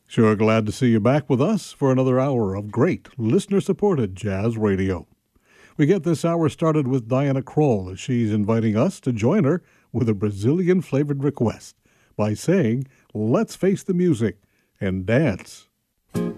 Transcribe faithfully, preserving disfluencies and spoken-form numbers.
Sure glad to see you back with us for another hour of great listener-supported jazz radio. We get this hour started with Diana Krall as she's inviting us to join her with a Brazilian-flavored request by saying, "Let's face the music and dance."